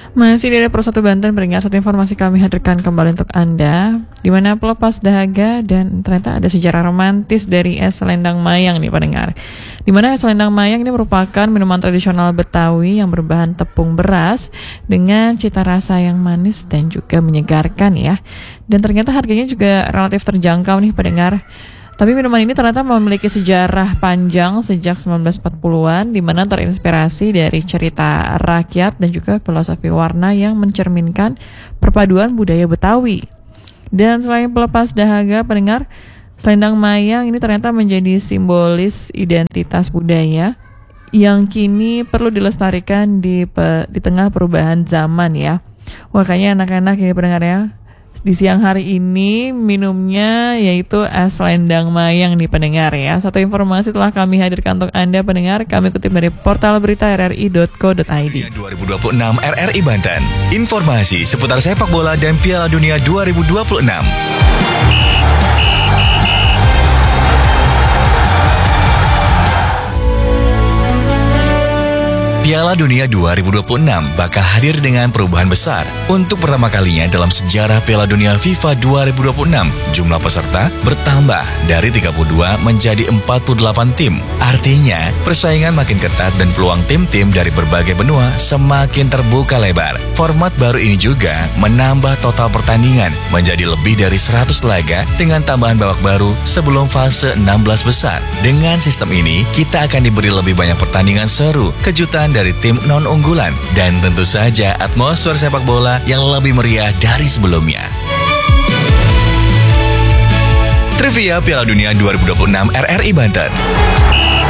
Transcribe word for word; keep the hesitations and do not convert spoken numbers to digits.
Masih dari Pro satu Banten, peringat satu informasi kami hadirkan kembali untuk Anda, di mana pelepas dahaga dan ternyata ada sejarah romantis dari es selendang mayang nih pendengar. Di mana es selendang mayang ini merupakan minuman tradisional Betawi yang berbahan tepung beras dengan cita rasa yang manis dan juga menyegarkan ya. Dan ternyata harganya juga relatif terjangkau nih pendengar. Tapi minuman ini ternyata memiliki sejarah panjang sejak sembilan belas empat puluhan, di mana terinspirasi dari cerita rakyat dan juga filosofi warna yang mencerminkan perpaduan budaya Betawi. Dan selain pelepas dahaga pendengar, selendang mayang ini ternyata menjadi simbolis identitas budaya yang kini perlu dilestarikan di pe, di tengah perubahan zaman ya. Wah, kayaknya anak-anak ini pendengar ya, di siang hari ini minumnya yaitu es selendang mayang nih pendengar ya. Satu informasi telah kami hadirkan untuk Anda pendengar, kami kutip dari portal berita r r i dot co dot i d. dua ribu dua puluh enam R R I Banten. Informasi seputar sepak bola dan Piala Dunia dua ribu dua puluh enam. Piala Dunia dua ribu dua puluh enam bakal hadir dengan perubahan besar. Untuk pertama kalinya dalam sejarah Piala Dunia FIFA dua ribu dua puluh enam, jumlah peserta bertambah dari tiga puluh dua menjadi empat puluh delapan tim. Artinya, persaingan makin ketat dan peluang tim-tim dari berbagai benua semakin terbuka lebar. Format baru ini juga menambah total pertandingan menjadi lebih dari seratus laga dengan tambahan babak baru sebelum fase enam belas besar. Dengan sistem ini, kita akan diberi lebih banyak pertandingan seru, kejutan dari tim non-unggulan, dan tentu saja atmosfer sepak bola yang lebih meriah dari sebelumnya. Trivia Piala Dunia dua ribu dua puluh enam R R I Banten.